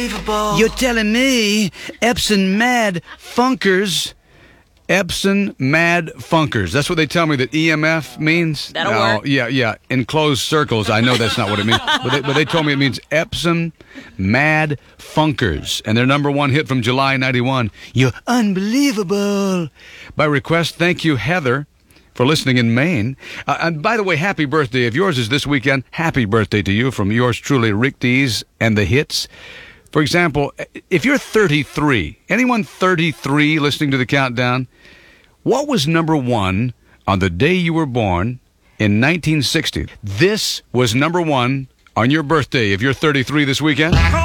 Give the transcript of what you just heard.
You're telling me Epson Mad Funkers. Epson Mad Funkers. That's what they tell me that EMF means. That'll work. Yeah. In closed circles, I know that's not what it means. But they told me it means Epson Mad Funkers. And their number one hit from July 91, You're Unbelievable. By request, thank you, Heather, for listening in Maine. And by the way, happy birthday. If yours is this weekend, happy birthday to you from yours truly, Rick Dees and the Hits. For example, if you're 33, anyone 33 listening to the countdown, what was number one on the day you were born in 1960? This was number one on your birthday if you're 33 this weekend.